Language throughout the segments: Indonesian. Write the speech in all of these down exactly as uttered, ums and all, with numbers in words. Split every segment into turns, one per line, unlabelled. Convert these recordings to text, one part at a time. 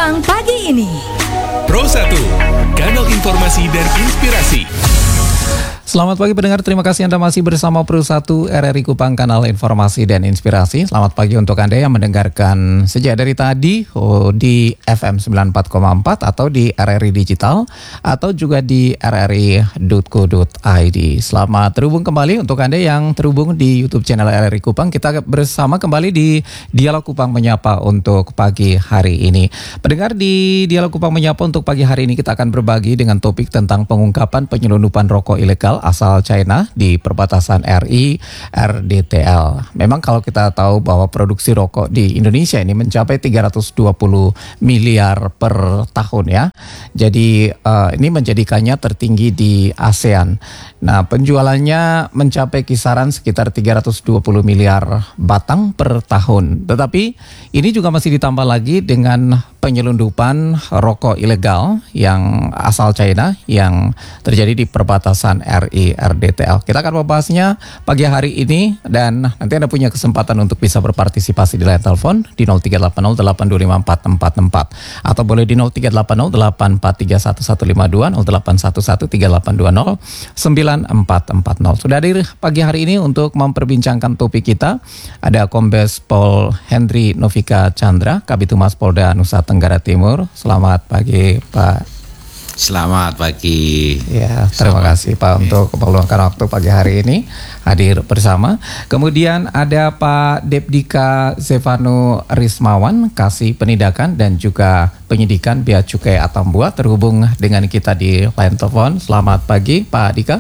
Kupang pagi ini.
Pro satu, kanal informasi dan inspirasi.
Selamat pagi pendengar, terima kasih Anda masih bersama Pro satu R R I Kupang, kanal informasi dan inspirasi. Selamat pagi untuk Anda yang mendengarkan sejak dari tadi oh, di F M sembilan puluh empat koma empat atau di R R I Digital atau juga di r r i dot co dot i d. Selamat terhubung kembali untuk Anda yang terhubung di YouTube channel R R I Kupang. Kita bersama kembali di Dialog Kupang Menyapa untuk pagi hari ini. Pendengar, di Dialog Kupang Menyapa untuk pagi hari ini kita akan berbagi dengan topik tentang pengungkapan penyelundupan rokok ilegal asal China di perbatasan R I R D T L. Memang kalau kita tahu bahwa produksi rokok di Indonesia ini mencapai tiga ratus dua puluh miliar per tahun ya. Jadi uh, ini menjadikannya tertinggi di ASEAN. Nah, penjualannya mencapai kisaran sekitar tiga ratus dua puluh miliar batang per tahun. Tetapi ini juga masih ditambah lagi dengan penyelundupan rokok ilegal yang asal China yang terjadi di perbatasan R I R D T L. Kita akan membahasnya pagi hari ini dan nanti Anda punya kesempatan untuk bisa berpartisipasi di line telepon di nol tiga delapan nol delapan dua lima empat empat empat atau boleh di nol tiga delapan nol delapan empat tiga satu satu lima dua nol delapan satu satu tiga delapan dua nol sembilan empat empat nol. Sudah hadir pagi hari ini untuk memperbincangkan topik kita ada Kombes Pol Hendry Novika Chandra, Kabid Humas Polda Nusa Tenggara Timur. Selamat pagi Pak.
Selamat pagi.
Ya, terima
Selamat.
kasih Pak untuk meluangkan waktu pagi hari ini hadir bersama. Kemudian ada Pak Depdika Zevano Rismawan, Kasih Penindakan dan juga Penyidikan Bea Cukai Atambua, terhubung dengan kita di line telepon. Selamat pagi Pak Dika.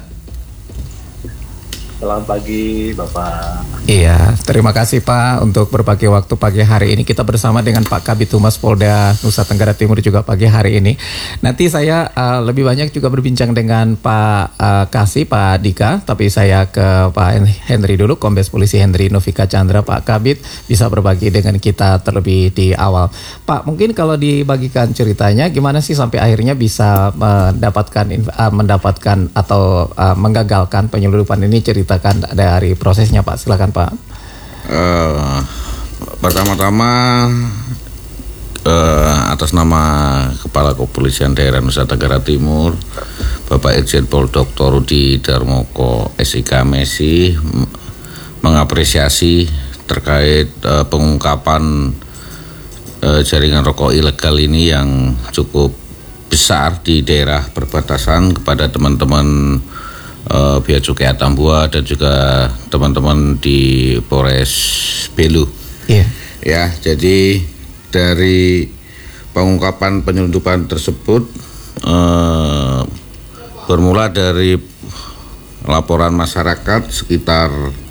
Selamat pagi Bapak.
Iya, terima kasih Pak untuk berbagi waktu pagi hari ini. Kita bersama dengan Pak Kabid Humas Polda Nusa Tenggara Timur juga pagi hari ini. Nanti saya uh, lebih banyak juga berbincang dengan Pak uh, Kasih, Pak Dika. Tapi saya ke Pak Hendry dulu, Kombes Polisi Hendry Novika Chandra. Pak Kabid bisa berbagi dengan kita terlebih di awal. Pak, mungkin kalau dibagikan ceritanya gimana sih sampai akhirnya bisa mendapatkan uh, mendapatkan atau uh, menggagalkan penyelundupan ini, cerita dari prosesnya Pak, silakan Pak.
Uh, pertama-tama uh, atas nama Kepala Kepolisian Daerah Nusa Tenggara Timur, Bapak Irjen Pol Doktor Rudi Darmoko S I K M S I m- mengapresiasi terkait uh, pengungkapan uh, jaringan rokok ilegal ini yang cukup besar di daerah perbatasan kepada teman-teman Uh, Bea Cukai Atambua dan juga teman-teman di Polres Belu.
Iya.
Ya, jadi dari pengungkapan penyelundupan tersebut uh, bermula dari laporan masyarakat sekitar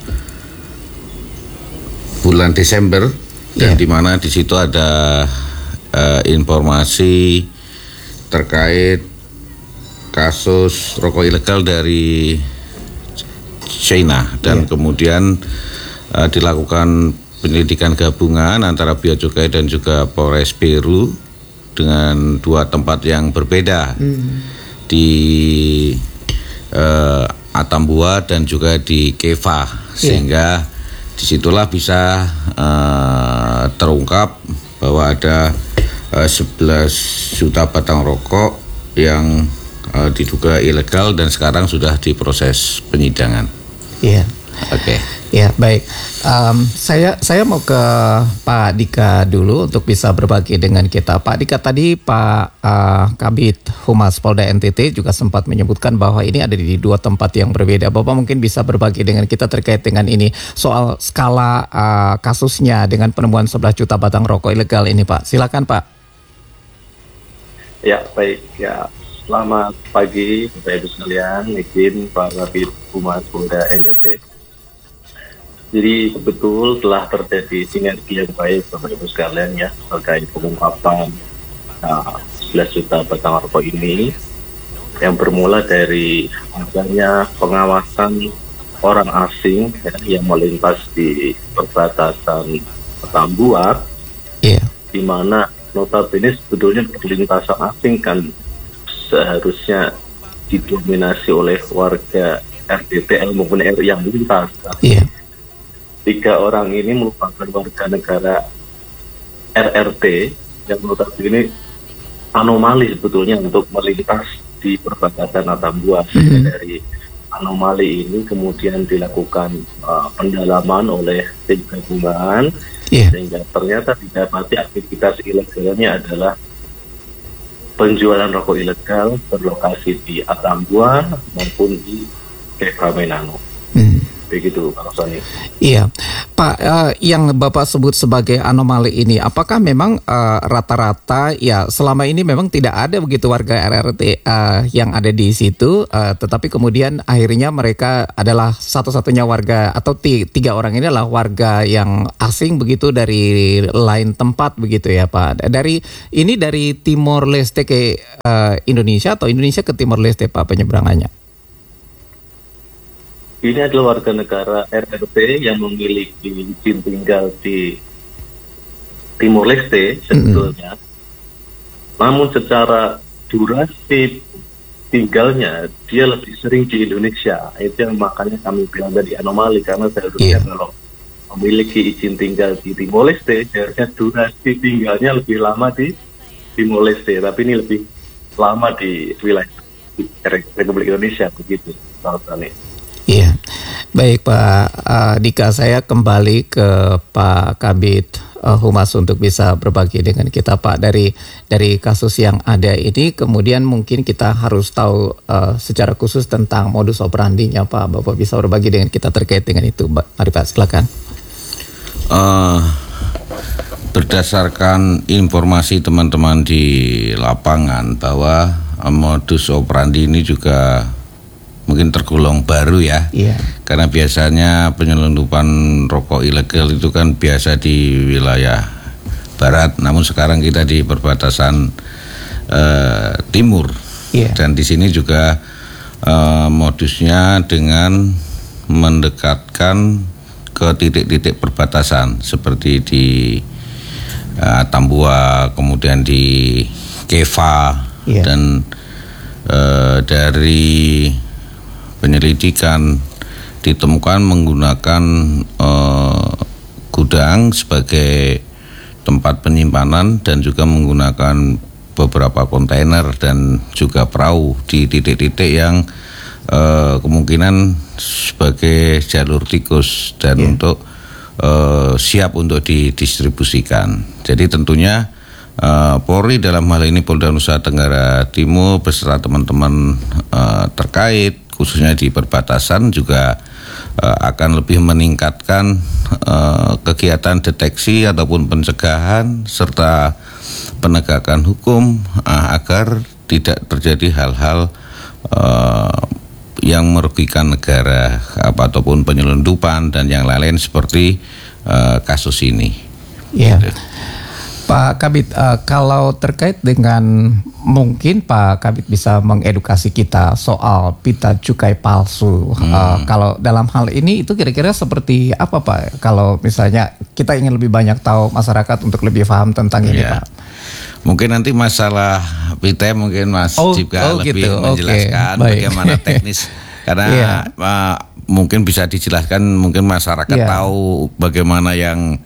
bulan Desember, dan
Iya.
di mana di situ ada uh, informasi terkait kasus rokok ilegal dari China dan yeah. kemudian uh, dilakukan penyelidikan gabungan antara Bea Cukai dan juga Polres Belu dengan dua tempat yang berbeda mm. di uh, Atambua dan juga di Keva, yeah. sehingga disitulah bisa uh, terungkap bahwa ada uh, sebelas juta batang rokok yang Uh, diduga ilegal dan sekarang sudah diproses penyidangan.
Iya.
Oke. Okay.
Ya, baik. Um, saya saya mau ke Pak Dika dulu untuk bisa berbagi dengan kita. Pak Dika, tadi Pak uh, Kabid Humas Polda N T T juga sempat menyebutkan bahwa ini ada di dua tempat yang berbeda. Bapak mungkin bisa berbagi dengan kita terkait dengan ini soal skala uh, kasusnya dengan penemuan sebelas juta batang rokok ilegal ini, Pak. Silakan, Pak.
Ya, baik ya. Selamat pagi Bapak Ibu sekalian, izin Pak Kabid Humas Polda N T T. Jadi betul telah terjadi sinergi yang baik Bapak Ibu sekalian ya terkait pengungkapan uh, sebelas juta batang rokok ini yang bermula dari adanya pengawasan orang asing ya, yang melintas di perbatasan Atambua,
yeah.
di mana notabene sebetulnya perlintasan asing kan seharusnya didominasi oleh warga R D T L maupun R I yang melintas.
Yeah.
Tiga orang ini merupakan warga negara R R T yang notabene anomali sebetulnya untuk melintas di perbatasan Atambua. Mm-hmm. Dari anomali ini kemudian dilakukan uh, pendalaman oleh tim gabungan, yeah. sehingga ternyata didapati aktivitas ilegalnya adalah penjualan rokok ilegal berlokasi di Atambua maupun di Keva Menano. Hmm. Begitu Pak Soni.
Iya, Pak, uh, yang Bapak sebut sebagai anomali ini, apakah memang uh, rata-rata ya selama ini memang tidak ada begitu warga R R T uh, yang ada di situ, uh, tetapi kemudian akhirnya mereka adalah satu-satunya warga atau t- tiga orang ini adalah warga yang asing begitu dari lain tempat begitu ya Pak. Dari ini dari Timor Leste ke uh, Indonesia atau Indonesia ke Timor Leste Pak penyeberangannya?
Ini adalah warga negara R R T yang memiliki izin tinggal di Timor Leste sebetulnya. Mm-hmm. Namun secara durasi tinggalnya dia lebih sering di Indonesia. Itu yang makanya kami bilang tadi anomali, karena seharusnya yeah. kalau memiliki izin tinggal di Timor Leste, seharusnya durasi tinggalnya lebih lama di Timor Leste, tapi ini lebih lama di wilayah di Republik Indonesia begitu. Soalnya.
Iya, baik Pak uh, Dika, saya kembali ke Pak Kabid uh, Humas untuk bisa berbagi dengan kita Pak dari dari kasus yang ada ini. Kemudian mungkin kita harus tahu uh, secara khusus tentang modus operandinya Pak. Bapak bisa berbagi dengan kita terkait dengan itu. Mari Pak, silakan.
Uh, berdasarkan informasi teman-teman di lapangan bahwa uh, modus operandi ini juga mungkin tergolong baru ya, yeah. karena biasanya penyelundupan rokok ilegal itu kan biasa di wilayah barat, namun sekarang kita di perbatasan uh, timur, yeah. dan di sini juga uh, modusnya dengan mendekatkan ke titik-titik perbatasan seperti di uh, Atambua, kemudian di Keva, yeah. dan uh, dari penyelidikan ditemukan menggunakan uh, gudang sebagai tempat penyimpanan dan juga menggunakan beberapa kontainer dan juga perahu di titik-titik yang uh, kemungkinan sebagai jalur tikus dan yeah. untuk uh, siap untuk didistribusikan. Jadi tentunya uh, Polri dalam hal ini Polda Nusa Tenggara Timur beserta teman-teman uh, terkait khususnya di perbatasan juga uh, akan lebih meningkatkan uh, kegiatan deteksi ataupun pencegahan serta penegakan hukum uh, agar tidak terjadi hal-hal uh, yang merugikan negara apa, ataupun penyelundupan dan yang lain-lain seperti uh, kasus ini.
Iya. Yeah. Pak Kabid, uh, kalau terkait dengan mungkin Pak Kabid bisa mengedukasi kita soal pita cukai palsu. Hmm. Uh, kalau dalam hal ini itu kira-kira seperti apa Pak? Kalau misalnya kita ingin lebih banyak tahu masyarakat untuk lebih paham tentang ini yeah. Pak.
Mungkin nanti masalah pita mungkin Mas
oh,
juga
oh,
lebih
gitu.
menjelaskan
okay.
bagaimana teknis. Karena yeah. uh, mungkin bisa dijelaskan, mungkin masyarakat yeah. tahu bagaimana yang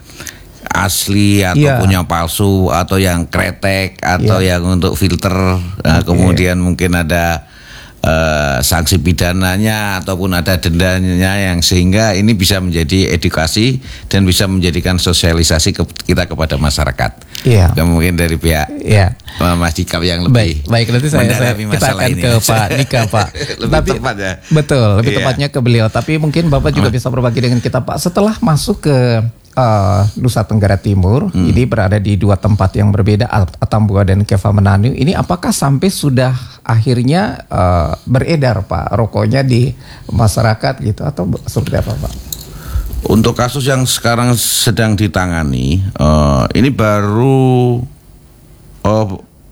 asli ataupun yeah. yang palsu atau yang kretek atau yeah. yang untuk filter, nah, okay. kemudian mungkin ada uh, sanksi pidananya ataupun ada dendanya yang sehingga ini bisa menjadi edukasi dan bisa menjadikan sosialisasi ke, kita kepada masyarakat. Yeah. Mungkin dari pihak yeah. Mas Dika yang lebih
baik, baik nanti saya, saya kita akan ini. Ke Pak Dika Pak.
lebih Tapi, tepat ya.
Betul, lebih yeah. tepatnya ke beliau. Tapi mungkin Bapak juga hmm. bisa berbagi dengan kita Pak setelah masuk ke Uh, Nusa Tenggara Timur, hmm. ini berada di dua tempat yang berbeda, Atambua dan Keva Menanu. Ini apakah sampai sudah akhirnya uh, beredar Pak rokoknya di masyarakat gitu atau seperti apa Pak?
Untuk kasus yang sekarang sedang ditangani, uh, ini baru uh,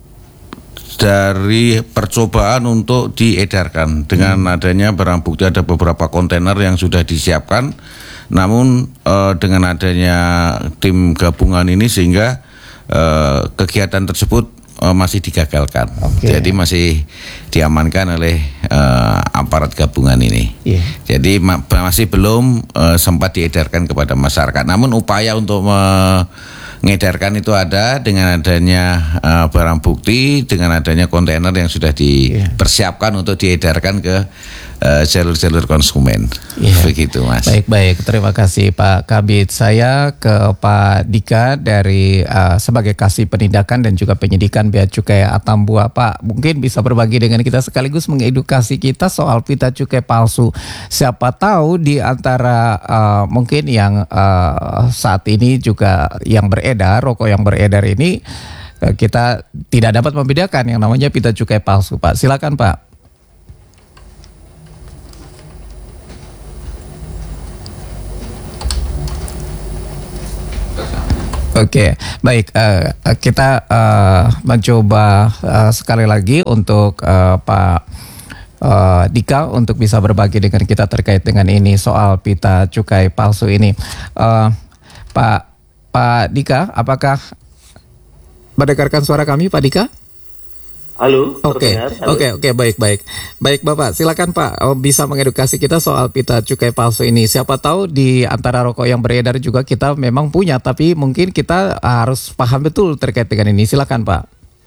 dari percobaan untuk diedarkan dengan hmm. adanya barang bukti, ada beberapa kontainer yang sudah disiapkan. Namun uh, dengan adanya tim gabungan ini sehingga uh, kegiatan tersebut uh, masih digagalkan. Okay. Jadi masih diamankan oleh uh, aparat gabungan ini. Yeah. Jadi ma- masih belum uh, sempat diedarkan kepada masyarakat. Namun upaya untuk me- mengedarkan itu ada dengan adanya uh, barang bukti, dengan adanya kontainer yang sudah dipersiapkan yeah. untuk diedarkan ke uh, jalur-jalur konsumen. Yeah. Begitu, Mas.
Baik-baik, terima kasih Pak Kabid. Saya ke Pak Dika dari uh, sebagai Kasih Penindakan dan juga Penyidikan Bea Cukai Atambua. Pak, mungkin bisa berbagi dengan kita sekaligus mengedukasi kita soal pita cukai palsu. Siapa tahu di antara uh, mungkin yang uh, saat ini juga yang beredar, rokok yang beredar ini uh, kita tidak dapat membedakan yang namanya pita cukai palsu, Pak. Silakan, Pak. Oke, okay, baik. Uh, kita uh, mencoba uh, sekali lagi untuk uh, Pak uh, Dika untuk bisa berbagi dengan kita terkait dengan ini soal pita cukai palsu ini. Uh, Pak Pak Dika, apakah mendengarkan suara kami, Pak Dika?
Halo.
Oke, oke, oke, baik, baik, baik, Bapak. Silakan Pak, oh, bisa mengedukasi kita soal pita cukai palsu ini. Siapa tahu di antara rokok yang beredar juga kita memang punya, tapi mungkin kita harus paham betul terkait dengan ini. Silakan Pak.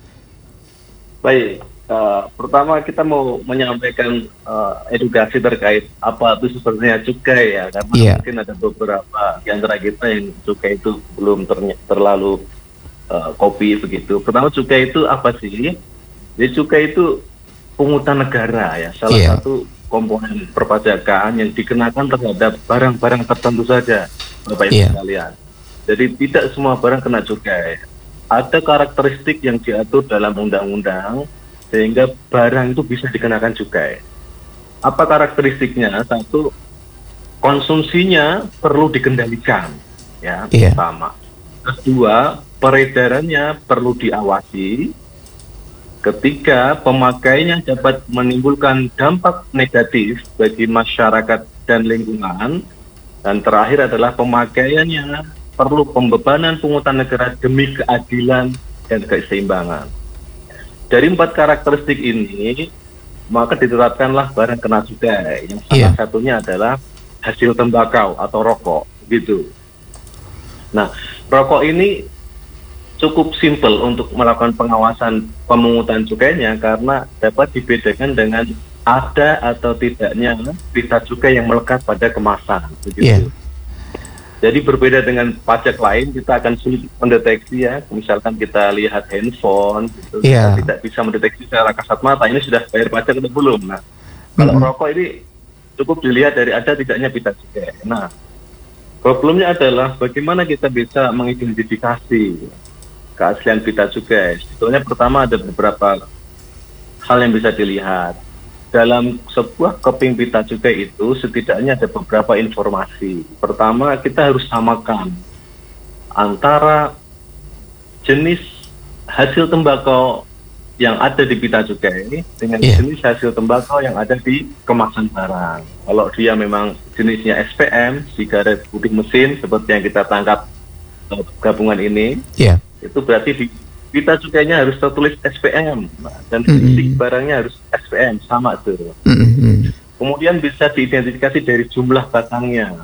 Baik, uh, pertama kita mau menyampaikan uh, edukasi terkait apa itu sebenarnya cukai ya, karena yeah. mungkin ada beberapa di antara kita yang cukai itu belum ter- terlalu uh, kopi begitu. Pertama, cukai itu apa sih? Jadi cukai itu pungutan negara ya, salah yeah. satu komponen perpajakan yang dikenakan terhadap barang-barang tertentu saja, Bapak Ibu yeah. sekalian. Jadi tidak semua barang kena cukai. Ada karakteristik yang diatur dalam undang-undang sehingga barang itu bisa dikenakan cukai. Apa karakteristiknya? Satu, konsumsinya perlu dikendalikan, ya, yeah. pertama. Kedua, peredarannya perlu diawasi. Ketiga, pemakaiannya dapat menimbulkan dampak negatif bagi masyarakat dan lingkungan. Dan terakhir adalah pemakaiannya perlu pembebanan pungutan negara demi keadilan dan keseimbangan. Dari empat karakteristik ini, maka ditetapkanlah barang kena cukai. Yang salah yeah. satunya adalah hasil tembakau atau rokok, gitu. Nah, rokok ini cukup simpel untuk melakukan pengawasan pemungutan cukainya karena dapat dibedakan dengan ada atau tidaknya pita cukai yang melekat pada kemasan. Begitu. Yeah. Jadi berbeda dengan pajak lain, kita akan sulit mendeteksi ya. Misalkan kita lihat handphone, gitu, yeah. kita tidak bisa mendeteksi secara kasat mata ini sudah bayar pajak atau belum. Nah, mm-hmm. kalau rokok ini cukup dilihat dari ada tidaknya pita cukai. Nah, problemnya adalah bagaimana kita bisa mengidentifikasi keaslian pita cukai. Sebetulnya pertama ada beberapa hal yang bisa dilihat. Dalam sebuah keping pita cukai itu setidaknya ada beberapa informasi. Pertama, kita harus samakan antara jenis hasil tembakau yang ada di pita cukai dengan yeah. jenis hasil tembakau yang ada di kemasan barang. Kalau dia memang jenisnya S P M, sigaret putih mesin, seperti yang kita tangkap gabungan ini, yeah. itu berarti di pita cukainya harus tertulis S P M dan fisik mm-hmm. barangnya harus S P M sama tuh. Mm-hmm. Kemudian bisa diidentifikasi dari jumlah batangnya.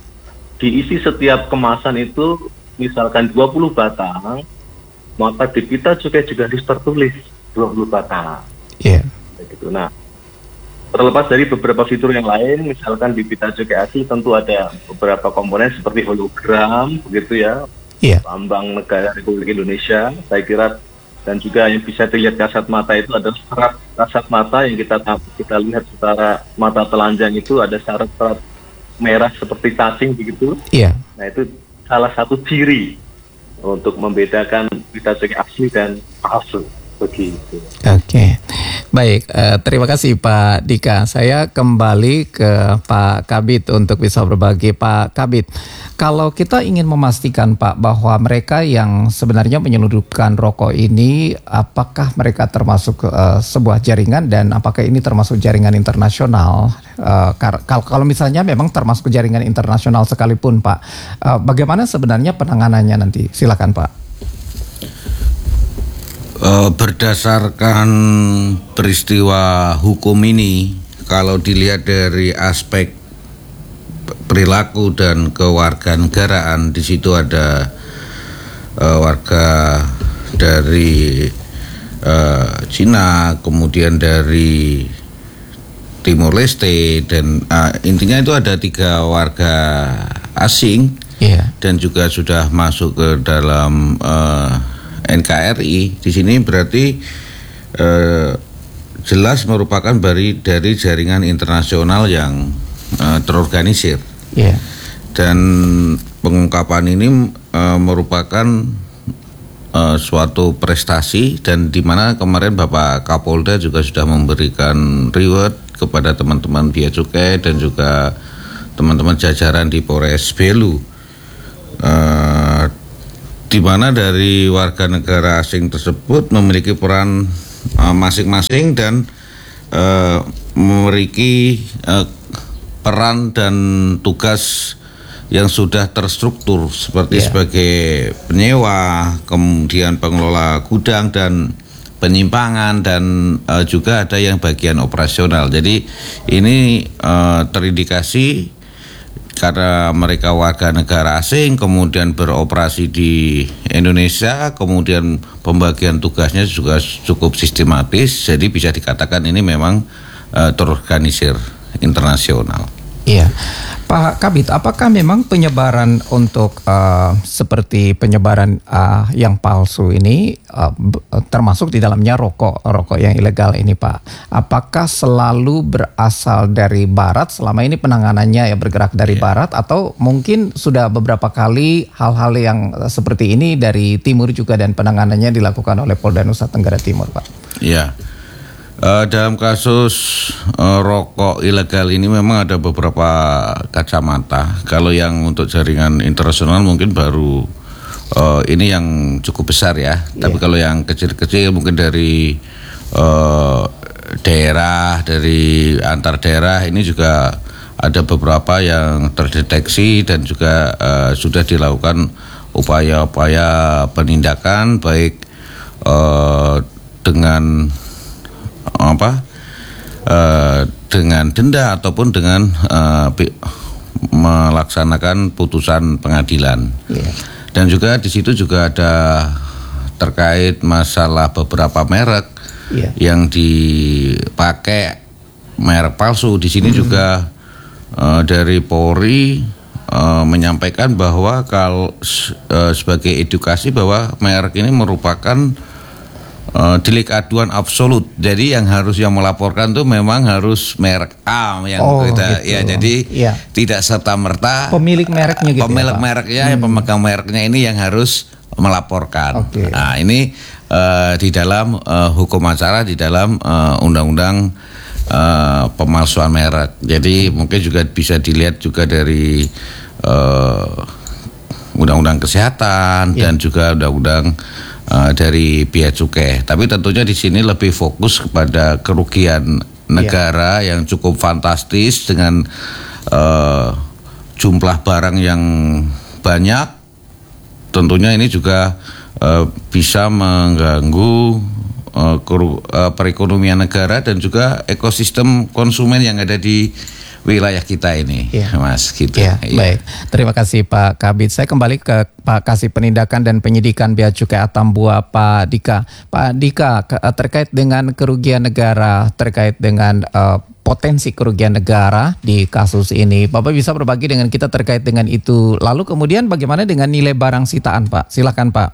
Diisi setiap kemasan itu misalkan dua puluh batang, maka di pita cukai juga harus tertulis dua puluh batang. Iya. Yeah. Gitu. Nah, terlepas dari beberapa fitur yang lain, misalkan di pita cukai asli tentu ada beberapa komponen seperti hologram, begitu ya. Yeah. Lambang negara Republik Indonesia, saya kira, dan juga yang bisa dilihat kasat mata itu ada serat kasat mata yang kita kita lihat secara mata telanjang itu ada serat-serat merah seperti cacing begitu. Yeah. Nah, itu salah satu ciri untuk membedakan pita cukai asli dan palsu begitu.
Oke. Okay. Baik, eh, terima kasih Pak Dika. Saya kembali ke Pak Kabid untuk bisa berbagi. Pak Kabid, kalau kita ingin memastikan Pak bahwa mereka yang sebenarnya menyelundupkan rokok ini, apakah mereka termasuk eh, sebuah jaringan dan apakah ini termasuk jaringan internasional? Eh, kalau, kalau misalnya memang termasuk jaringan internasional sekalipun Pak, eh, bagaimana sebenarnya penanganannya nanti? Silakan Pak.
Uh, berdasarkan peristiwa hukum ini, kalau dilihat dari aspek perilaku dan kewarganegaraan, di situ ada uh, warga dari uh, Cina, kemudian dari Timur Leste, dan uh, intinya itu ada tiga warga asing, yeah. dan juga sudah masuk ke dalam uh, N K R I. Di sini berarti uh, jelas merupakan dari dari jaringan internasional yang uh, terorganisir, yeah. dan pengungkapan ini uh, merupakan uh, suatu prestasi, dan di mana kemarin Bapak Kapolda juga sudah memberikan reward kepada teman-teman Bea Cukai dan juga teman-teman jajaran di Polres Belu, uh, di mana dari warga negara asing tersebut memiliki peran uh, masing-masing dan uh, memiliki uh, peran dan tugas yang sudah terstruktur seperti yeah. sebagai penyewa, kemudian pengelola gudang dan penyimpangan, dan uh, juga ada yang bagian operasional. Jadi ini uh, terindikasi karena mereka warga negara asing kemudian beroperasi di Indonesia, kemudian pembagian tugasnya juga cukup sistematis, jadi bisa dikatakan ini memang uh, terorganisir internasional.
Iya, Pak Kabid, apakah memang penyebaran untuk uh, seperti penyebaran uh, yang palsu ini uh, termasuk di dalamnya rokok rokok yang ilegal ini, Pak? Apakah selalu berasal dari Barat? Selama ini penanganannya ya bergerak dari yeah. Barat, atau mungkin sudah beberapa kali hal-hal yang seperti ini dari Timur juga dan penanganannya dilakukan oleh Polda Nusa Tenggara Timur, Pak?
Iya. Yeah. Uh, dalam kasus uh, rokok ilegal ini memang ada beberapa kacamata. Kalau yang untuk jaringan internasional mungkin baru uh, ini yang cukup besar ya. Yeah. Tapi kalau yang kecil-kecil mungkin dari uh, daerah, dari antar daerah ini juga ada beberapa yang terdeteksi dan juga uh, sudah dilakukan upaya-upaya penindakan baik uh, dengan apa uh, dengan denda ataupun dengan uh, melaksanakan putusan pengadilan. Yeah. Dan juga di situ juga ada terkait masalah beberapa merek yeah. yang dipakai merek palsu. Di sini mm-hmm. juga uh, dari Polri uh, menyampaikan bahwa kalau uh, sebagai edukasi bahwa merek ini merupakan Uh, delik aduan absolut. Jadi yang harus yang melaporkan tuh memang harus merek A yang
oh,
kita
gitu.
ya jadi
ya.
tidak serta merta
pemilik mereknya gitu.
Pemilik
ya,
mereknya,
hmm.
yang pemegang mereknya ini yang harus melaporkan.
Okay.
Nah, ini uh, di dalam uh, hukum acara di dalam uh, undang-undang uh, pemalsuan merek. Jadi mungkin juga bisa dilihat juga dari uh, undang-undang kesehatan yeah. dan juga undang-undang Uh, dari Bea Cukai. Tapi tentunya di sini lebih fokus kepada kerugian negara yeah. yang cukup fantastis dengan uh, jumlah barang yang banyak. Tentunya ini juga uh, bisa mengganggu uh, keru- uh, perekonomian negara dan juga ekosistem konsumen yang ada di wilayah kita ini, ya. Mas, gitu.
Ya, ya. Baik, terima kasih Pak Kabid. Saya kembali ke Pak Kasih Penindakan dan Penyidikan Bea Cukai Atambua, Pak Dika. Pak Dika, terkait dengan kerugian negara, terkait dengan uh, potensi kerugian negara di kasus ini, Bapak bisa berbagi dengan kita terkait dengan itu. Lalu kemudian bagaimana dengan nilai barang sitaan, Pak? Silakan, Pak.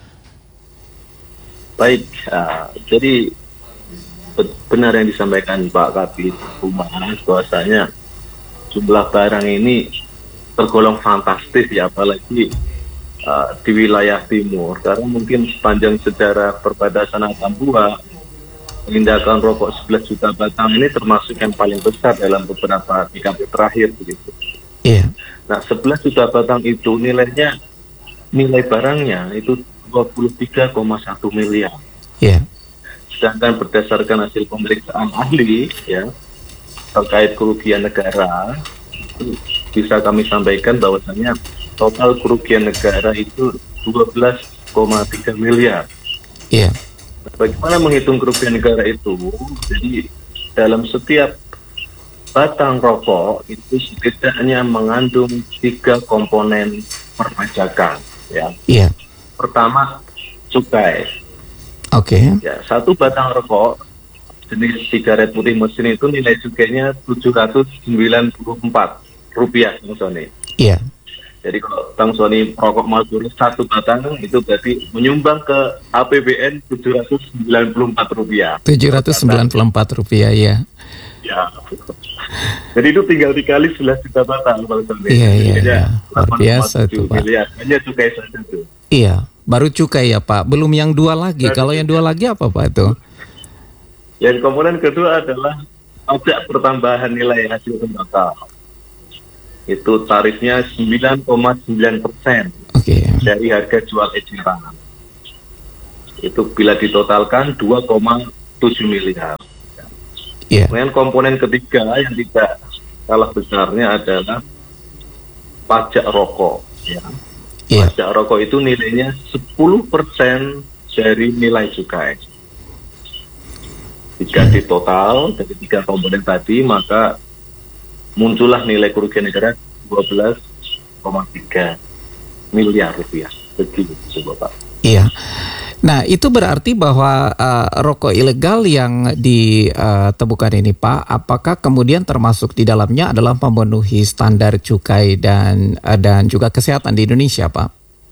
Baik, uh, jadi benar yang disampaikan Pak Kabid Humas bahwasanya jumlah barang ini tergolong fantastis ya, apalagi uh, di wilayah timur, karena mungkin sepanjang sejarah perbatasan Atambua penindakan rokok sebelas juta batang ini termasuk yang paling besar dalam beberapa dekade terakhir begitu.
Iya.
Nah, sebelas juta batang itu nilainya nilai barangnya itu dua puluh tiga koma satu miliar.
Iya.
Sedangkan berdasarkan hasil pemeriksaan ahli ya terkait kerugian negara, bisa kami sampaikan bahwasanya total kerugian negara itu dua belas koma tiga miliar.
Iya.
Bagaimana menghitung kerugian negara itu? Jadi dalam setiap batang rokok itu setidaknya mengandung tiga komponen perpajakan, ya.
Iya.
pertama cukai.
Oke. Okay.
Ya, satu batang rokok jenis sigaret putih mesin itu nilai cukainya tujuh ratus sembilan puluh empat rupiah, Bang Sony.
Iya.
Jadi kalau Bang Sony rokok Marlboro satu batang itu berarti menyumbang ke A P B N tujuh ratus sembilan puluh empat rupiah.
tujuh ratus sembilan puluh empat rupiah, ya.
Ya. Jadi itu tinggal dikali sebelas juta batang, Bang Sony.
Iya, iya, iya. Luar biasa itu, Pak.
Miliar. Hanya cukai saja itu.
Iya, baru cukai ya, Pak. Belum yang dua lagi. Kalau yang dua lagi apa, Pak, itu?
Yang komponen kedua adalah pajak pertambahan nilai hasil tembakau. Itu tarifnya sembilan koma sembilan persen
okay.
dari harga jual eceran. Itu bila ditotalkan dua koma tujuh miliar.
Yeah.
Kemudian komponen ketiga yang tidak kalah besarnya adalah pajak rokok. Ya.
Yeah.
Pajak rokok itu nilainya sepuluh persen dari nilai cukai. Jika ditotal dari tiga komponen tadi, maka muncullah nilai kerugian negara dua belas koma tiga miliar rupiah. Begitu, Bapak.
Iya. Nah, itu berarti bahwa uh, rokok ilegal yang ditemukan ini, Pak, apakah kemudian termasuk di dalamnya adalah memenuhi standar cukai dan uh, dan juga kesehatan di Indonesia, Pak?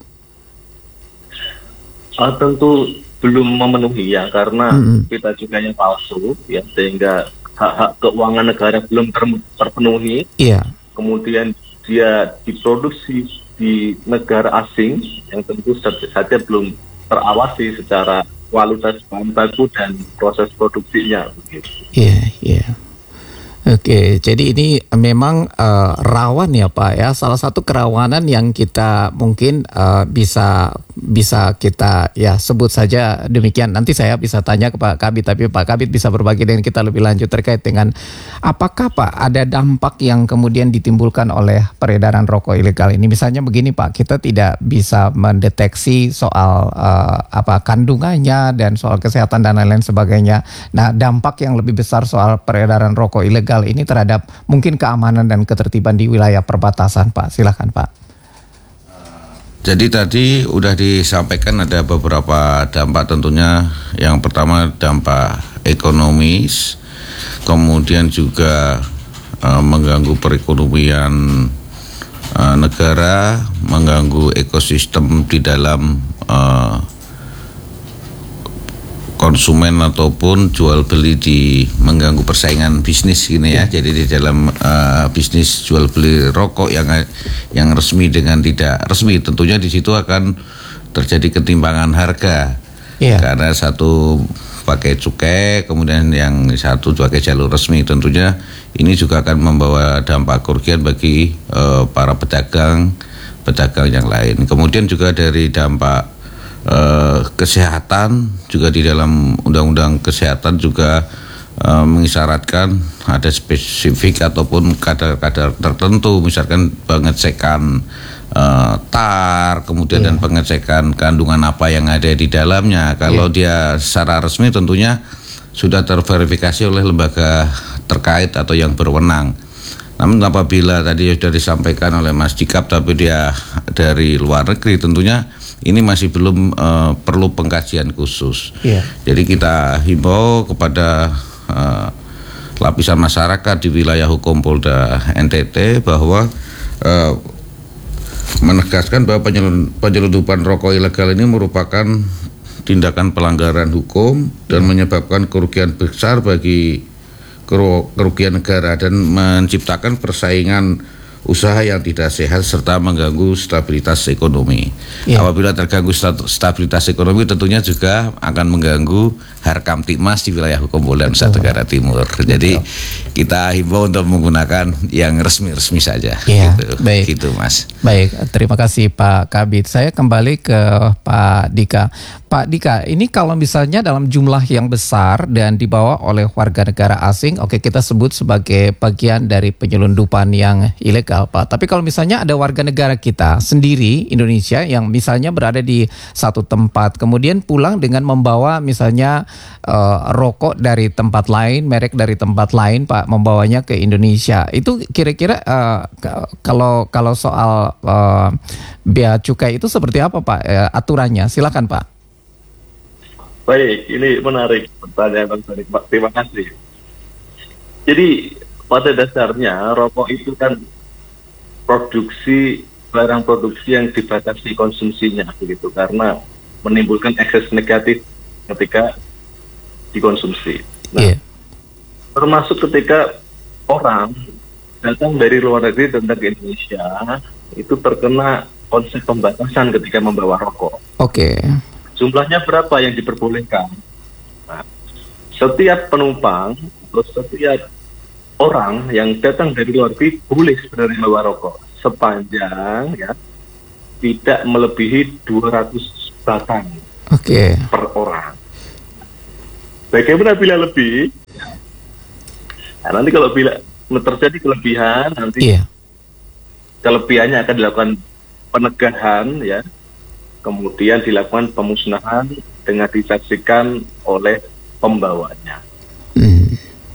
Uh, tentu belum memenuhi ya, karena
mm-hmm.
kita cukainya palsu ya, sehingga hak-hak keuangan negara belum ter- terpenuhi.
Iya.
Kemudian dia diproduksi di negara asing yang tentu saja belum terawasi secara kualitas bahan baku dan proses produksinya. Begitu.
Iya, iya. Oke, jadi ini memang uh, rawan ya, Pak ya. Salah satu kerawanan yang kita mungkin uh, bisa bisa kita ya sebut saja demikian. Nanti saya bisa tanya ke Pak Kabid, tapi Pak Kabid bisa berbagi dengan kita lebih lanjut terkait dengan apakah, Pak, ada dampak yang kemudian ditimbulkan oleh peredaran rokok ilegal ini. Misalnya begini, Pak, kita tidak bisa mendeteksi soal uh, apa kandungannya dan soal kesehatan dan lain-lain sebagainya. Nah, dampak yang lebih besar soal peredaran rokok ilegal ini terhadap mungkin keamanan dan ketertiban di wilayah perbatasan, Pak. Silakan, Pak.
Jadi tadi udah disampaikan ada beberapa dampak tentunya. Yang pertama dampak ekonomis, kemudian juga uh, mengganggu perekonomian uh, negara, mengganggu ekosistem di dalam uh, konsumen ataupun jual beli, di mengganggu persaingan bisnis gini ya. Jadi di dalam uh, bisnis jual beli rokok yang yang resmi dengan tidak resmi, tentunya di situ akan terjadi ketimpangan harga. Yeah. Karena satu pakai cukai, kemudian yang satu pakai jalur resmi. Tentunya ini juga akan membawa dampak kerugian bagi uh, para pedagang pedagang yang lain. Kemudian juga dari dampak Uh, kesehatan, juga di dalam undang-undang kesehatan juga uh, mengisyaratkan ada spesifik ataupun kadar-kadar tertentu, misalkan pengecekan uh, tar, kemudian yeah. dan pengecekan kandungan apa yang ada di dalamnya. Kalau yeah. dia secara resmi tentunya sudah terverifikasi oleh lembaga terkait atau yang berwenang. Namun apabila tadi sudah disampaikan oleh Mas Dikap tapi dia dari luar negeri, tentunya ini masih belum uh, perlu pengkajian khusus. Yeah. Jadi kita himbau kepada uh, lapisan masyarakat di wilayah hukum Polda N T T bahwa uh, menegaskan bahwa penyelundupan rokok ilegal ini merupakan tindakan pelanggaran hukum dan menyebabkan kerugian besar bagi kerugian negara dan menciptakan persaingan usaha yang tidak sehat serta mengganggu stabilitas ekonomi. Yeah. Apabila terganggu stabilitas ekonomi, tentunya juga akan mengganggu Harkamtibmas di wilayah hukum Polda Nusa Tenggara Timur. Jadi kita himbau untuk menggunakan yang resmi-resmi saja.
Yeah.
Gitu.
Baik.
Gitu, Mas.
Baik, terima kasih Pak Kabid. Saya kembali ke Pak Dika. Pak Dika, ini kalau misalnya dalam jumlah yang besar dan dibawa oleh warga negara asing, oke kita sebut sebagai bagian dari penyelundupan yang ilegal, Pak. Tapi kalau misalnya ada warga negara kita sendiri, Indonesia, yang misalnya berada di satu tempat, kemudian pulang dengan membawa misalnya uh, rokok dari tempat lain, merek dari tempat lain, Pak, membawanya ke Indonesia. Itu kira-kira uh, kalau kalau soal uh, bea cukai itu seperti apa, Pak, uh, aturannya? Silakan, Pak.
Baik, ini menarik pertanyaan menarik, Pak. Terima kasih. Jadi pada dasarnya rokok itu kan produksi barang produksi yang dibatasi konsumsinya, begitu, karena menimbulkan ekses negatif ketika dikonsumsi. Nah, yeah. termasuk ketika orang datang dari luar negeri datang ke Indonesia itu terkena konsep pembatasan ketika membawa rokok.
Oke. Okay.
Jumlahnya berapa yang diperbolehkan? Nah, setiap penumpang atau setiap orang yang datang dari luar negeri boleh sebenarnya membawa rokok sepanjang ya tidak melebihi dua ratus batang
okay.
per orang. Bagaimana bila lebih? Nah, nanti kalau bila terjadi kelebihan, nanti yeah. kelebihannya akan dilakukan penegahan ya. Kemudian dilakukan pemusnahan dengan disaksikan oleh pembawanya.
Hmm.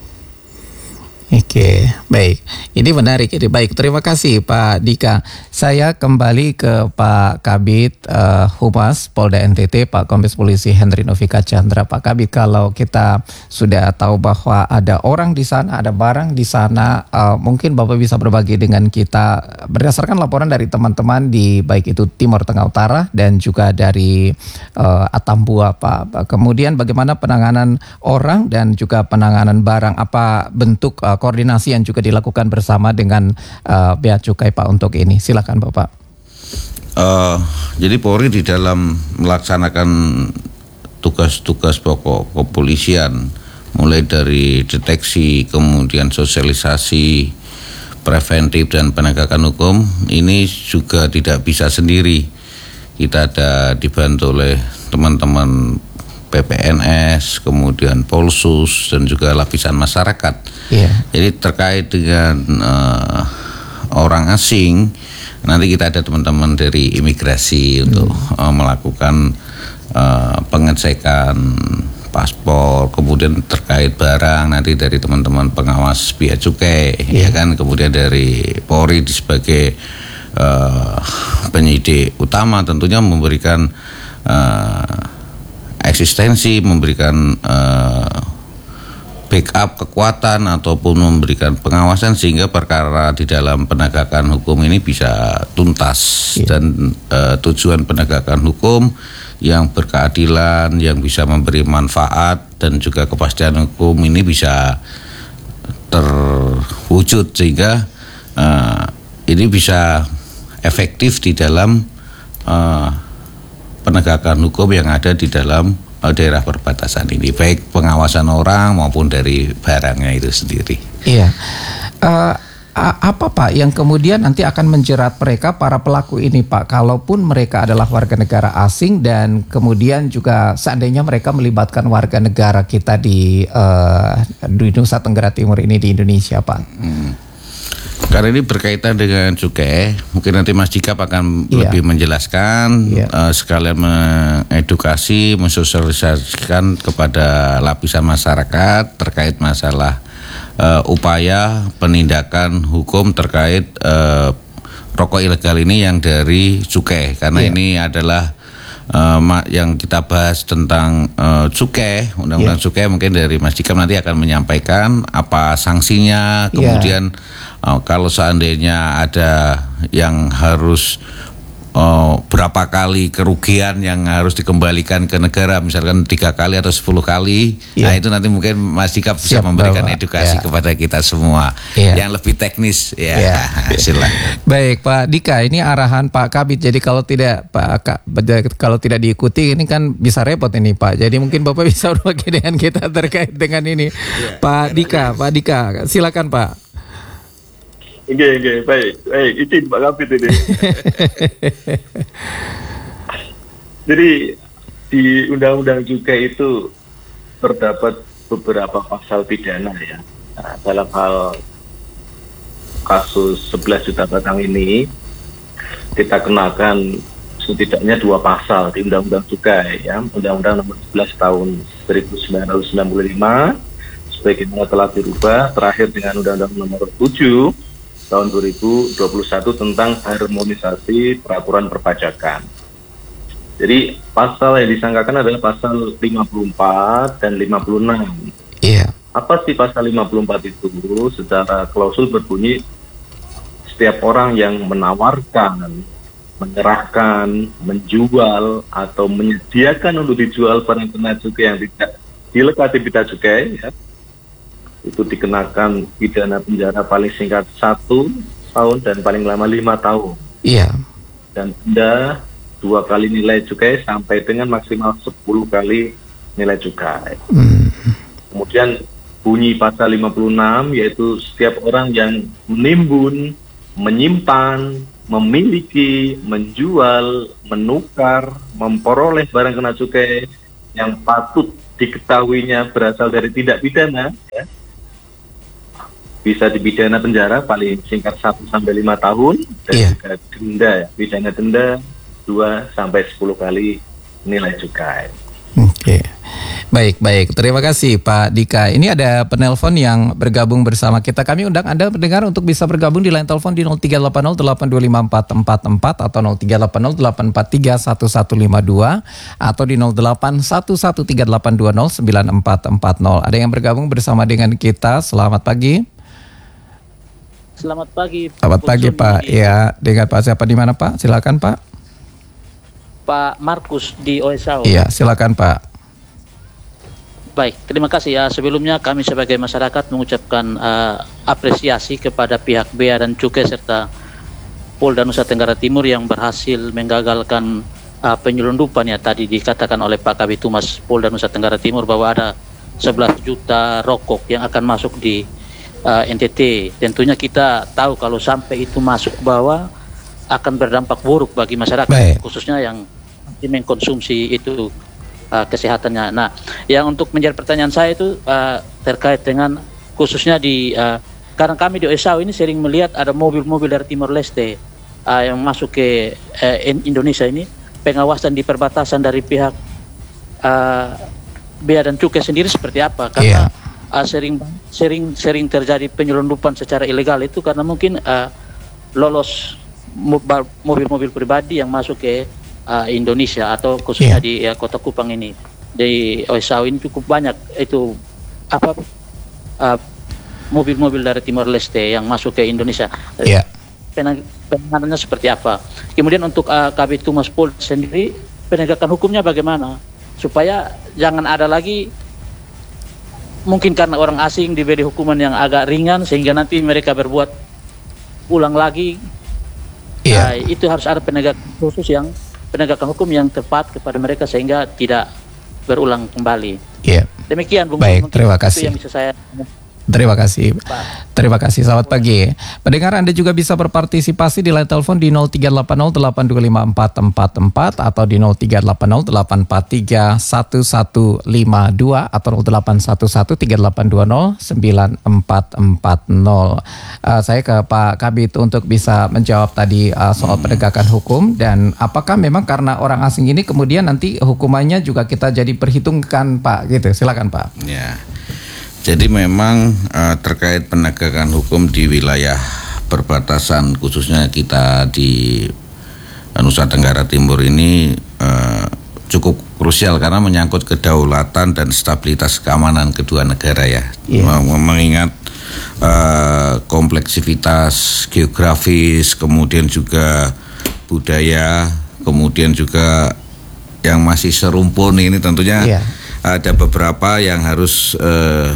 Oke, baik. Ini menarik. Ini baik. Terima kasih Pak Dika. Saya kembali ke Pak Kabid uh, Humas Polda N T T, Pak Kombes Polisi Henry Novika Chandra. Pak Kabid, kalau kita sudah tahu bahwa ada orang di sana, ada barang di sana, uh, mungkin Bapak bisa berbagi dengan kita berdasarkan laporan dari teman-teman di baik itu Timur Tengah Utara dan juga dari uh, Atambua, Pak. Kemudian bagaimana penanganan orang dan juga penanganan barang, apa bentuk uh, koordinasi yang juga dilakukan bersama dengan uh, bea cukai, Pak, untuk ini. Silakan Bapak.
Uh, jadi Polri di dalam melaksanakan tugas-tugas pokok kepolisian, mulai dari deteksi, kemudian sosialisasi, preventif dan penegakan hukum, ini juga tidak bisa sendiri. Kita ada dibantu oleh teman-teman P P N S, kemudian Polsus dan juga lapisan masyarakat. Yeah. Jadi terkait dengan uh, orang asing, nanti kita ada teman-teman dari imigrasi hmm. untuk uh, melakukan uh, pengecekan paspor, kemudian terkait barang nanti dari teman-teman pengawas bea cukai, yeah. ya kan, kemudian dari Polri sebagai uh, penyidik utama tentunya memberikan uh, eksistensi, memberikan uh, backup kekuatan ataupun memberikan pengawasan sehingga perkara di dalam penegakan hukum ini bisa tuntas. Yeah. Dan uh, tujuan penegakan hukum yang berkeadilan, yang bisa memberi manfaat dan juga kepastian hukum ini bisa terwujud sehingga uh, ini bisa efektif di dalam uh, penegakan hukum yang ada di dalam uh, daerah perbatasan ini, baik pengawasan orang maupun dari barangnya itu sendiri.
Iya. Uh, apa Pak yang kemudian nanti akan menjerat mereka, para pelaku ini, Pak, kalaupun mereka adalah warga negara asing dan kemudian juga seandainya mereka melibatkan warga negara kita di, uh, di Nusa Tenggara Timur ini di Indonesia, Pak?
Hmm. Karena ini berkaitan dengan cukai, mungkin nanti Mas Dikap akan yeah. lebih menjelaskan, yeah. uh, sekalian mengedukasi, mensosialisasikan kepada lapisan masyarakat terkait masalah uh, upaya penindakan hukum terkait uh, rokok ilegal ini yang dari cukai. Karena yeah. ini adalah Uh, yang kita bahas tentang uh, cukai, undang-undang yeah. cukai, mungkin dari Mas Dikap nanti akan menyampaikan apa sanksinya, kemudian yeah. uh, kalau seandainya ada yang harus uh, berapa kali kerugian yang harus dikembalikan ke negara, misalkan tiga kali atau sepuluh kali, yeah. nah itu nanti mungkin Mas Dikap bisa Siap, memberikan Bapak. edukasi yeah. kepada kita semua yeah. yang lebih teknis, ya yeah. silakan.
Baik Pak Dika, ini arahan Pak Kabid. Jadi kalau tidak Pak kalau tidak diikuti ini kan bisa repot ini Pak. Jadi mungkin Bapak bisa berbagi dengan kita terkait dengan ini. Yeah. Pak Dika, Pak Dika, silakan Pak.
Oke, oke, baik, baik, izin Pak Kabid ini. Jadi di Undang-Undang Cukai itu terdapat beberapa pasal pidana ya. Nah, dalam hal kasus sebelas juta batang ini kita kenakan setidaknya dua pasal di Undang-Undang Cukai ya, Undang-Undang Nomor sebelas Tahun seribu sembilan ratus sembilan puluh lima sebagaimana telah dirubah terakhir dengan Undang-Undang Nomor tujuh Tahun dua ribu dua puluh satu tentang harmonisasi peraturan perpajakan. Jadi pasal yang disangkakan adalah pasal lima puluh empat dan lima puluh enam.
Iya.
Apa sih pasal lima puluh empat itu? Secara klausul berbunyi setiap orang yang menawarkan, menyerahkan, menjual atau menyediakan untuk dijual barang kena cukai yang tidak dilekati bea cukai ya, itu dikenakan pidana penjara paling singkat satu tahun dan paling lama lima tahun.
Iya.
Dan denda dua kali nilai cukai sampai dengan maksimal sepuluh kali nilai cukai.
Hmm.
Kemudian bunyi pasal lima puluh enam yaitu setiap orang yang menimbun, menyimpan, memiliki, menjual, menukar, memperoleh barang kena cukai yang patut diketahuinya berasal dari tindak pidana ya, bisa dipidana penjara paling singkat satu sampai lima tahun dan
yeah.
juga denda ya, pidana denda dua sampai sepuluh kali nilai cukai.
Oke. Baik, baik. Terima kasih Pak Dika. Ini ada penelpon yang bergabung bersama kita. Kami undang Anda pendengar untuk bisa bergabung di line telepon di nol tiga delapan nol delapan dua lima empat empat empat atau nol tiga delapan nol delapan empat tiga satu satu lima dua atau di nol delapan satu satu tiga delapan dua nol sembilan empat empat nol. Ada yang bergabung bersama dengan kita. Selamat pagi.
Selamat pagi.
Selamat pagi Pak. Ya, dengan Pak siapa di mana Pak? Silakan Pak.
Pak Markus di O S A O.
Iya, silakan Pak.
Baik, terima kasih ya. Sebelumnya kami sebagai masyarakat mengucapkan uh, apresiasi kepada pihak Bea dan Cukai serta Polda Nusa Tenggara Timur yang berhasil menggagalkan uh, penyelundupan ya, tadi dikatakan oleh Pak Kabid Humas Polda Nusa Tenggara Timur bahwa ada sebelas juta rokok yang akan masuk di uh, N T T. Tentunya kita tahu kalau sampai itu masuk bahwa akan berdampak buruk bagi masyarakat. Baik. Khususnya yang mengkonsumsi itu uh, kesehatannya. Nah, yang untuk menjadi pertanyaan saya itu uh, terkait dengan khususnya di uh, karena kami di O S A O ini sering melihat ada mobil-mobil dari Timor Leste uh, yang masuk ke uh, Indonesia ini, pengawasan di perbatasan dari pihak uh, Bea dan Cukai sendiri seperti apa? Karena yeah. uh, sering sering sering terjadi penyelundupan secara ilegal itu karena mungkin uh, lolos mobil-mobil pribadi yang masuk ke uh, Indonesia atau khususnya yeah. di ya, Kota Kupang ini, di O S A O ini cukup banyak itu apa uh, mobil-mobil dari Timor Leste yang masuk ke Indonesia. Yeah. Penanganannya seperti apa? Kemudian untuk uh, Kabid Humas Polda sendiri, penegakan hukumnya bagaimana supaya jangan ada lagi mungkin karena orang asing diberi hukuman yang agak ringan sehingga nanti mereka berbuat ulang lagi. Yeah. Uh, itu harus ada penegakan khusus yang penegakan hukum yang tepat kepada mereka sehingga tidak berulang kembali. Yeah. Demikian Bung.
Baik, terima kasih.
Itu yang bisa saya.
Terima kasih. Terima kasih. Selamat pagi. Pendengar, Anda juga bisa berpartisipasi di line telepon di nol tiga delapan nol delapan dua lima empat empat empat atau di nol tiga delapan nol delapan empat tiga satu satu lima dua atau nol delapan satu satu tiga delapan dua nol sembilan empat empat nol. Uh, saya ke Pak Kabid untuk bisa menjawab tadi uh, soal penegakan hukum dan apakah memang karena orang asing ini kemudian nanti hukumannya juga kita jadi perhitungkan Pak gitu. Silakan Pak.
Ya. Jadi memang uh, terkait penegakan hukum di wilayah perbatasan khususnya kita di Nusa Tenggara Timur ini uh, cukup krusial karena menyangkut kedaulatan dan stabilitas keamanan kedua negara ya. Yeah. Mengingat uh, kompleksivitas geografis, kemudian juga budaya, kemudian juga yang masih serumpun ini tentunya. Yeah. Ada beberapa yang harus uh,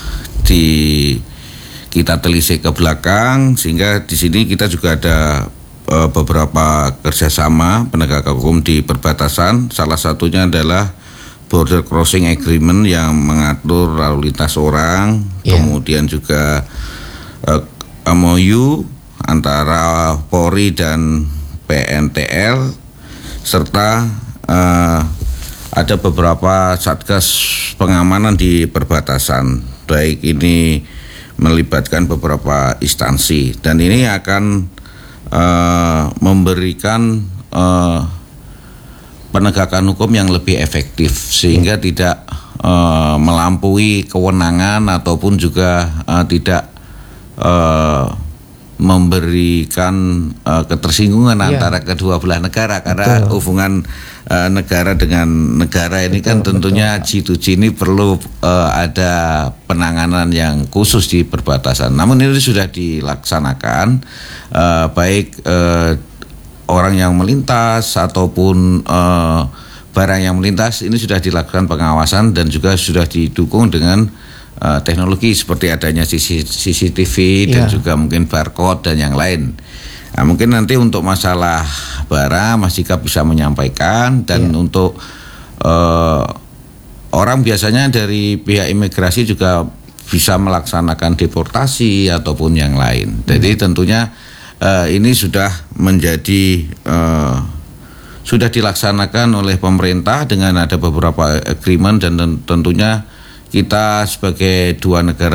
di kita telisik ke belakang sehingga di sini kita juga ada uh, beberapa kerjasama penegakan hukum di perbatasan. Salah satunya adalah border crossing agreement yang mengatur lalu lintas orang, yeah. Kemudian juga uh, M O U antara Polri dan P N T L serta uh, ada beberapa satgas pengamanan di perbatasan, baik ini melibatkan beberapa instansi, dan ini akan uh, memberikan uh, penegakan hukum yang lebih efektif sehingga tidak uh, melampaui kewenangan ataupun juga uh, tidak uh, memberikan uh, ketersinggungan yeah. antara kedua belah negara, karena betul. hubungan uh, negara dengan negara ini betul, kan tentunya G dua G ini perlu uh, ada penanganan yang khusus di perbatasan. Namun ini sudah dilaksanakan, uh, baik uh, orang yang melintas ataupun uh, barang yang melintas ini sudah dilakukan pengawasan dan juga sudah didukung dengan uh, teknologi seperti adanya C C T V yeah. dan juga mungkin barcode dan yang lain. Nah, mungkin nanti untuk masalah barang Mas Dika bisa menyampaikan, dan yeah. untuk uh, orang biasanya dari pihak imigrasi juga bisa melaksanakan deportasi ataupun yang lain. Jadi hmm. tentunya Uh, ini sudah menjadi uh, sudah dilaksanakan oleh pemerintah dengan ada beberapa agreement, dan tentunya kita sebagai dua negara